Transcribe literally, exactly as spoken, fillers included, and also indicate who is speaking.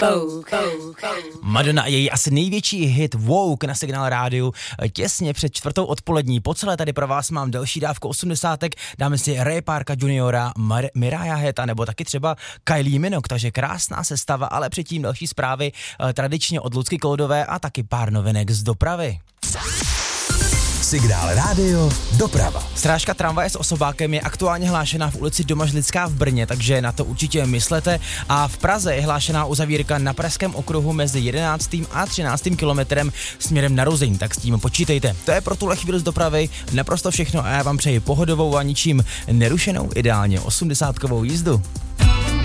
Speaker 1: Madonna a její asi největší hit Woke na Signál rádiu těsně před čtvrtou odpolední. Po celé tady pro vás mám další dávku osmdesátek, dáme si Ray Parka juniora, Mar- Mariah Heta nebo taky třeba Kylie Minogue, takže krásná sestava, ale předtím další zprávy tradičně od Lucky Koldové a taky pár novinek z dopravy.
Speaker 2: Signál rádio, doprava.
Speaker 1: Strážka tramvaje s osobákem je aktuálně hlášená v ulici Domažlická v Brně, takže na to určitě myslete. A v Praze je hlášená uzavírka na Pražském okruhu mezi jedenáctým a třináctým kilometrem směrem na Ruzyň, tak s tím počítejte. To je pro tuhle chvíli z dopravy naprosto všechno a já vám přeji pohodovou a ničím nerušenou, ideálně osmdesátkovou jízdu.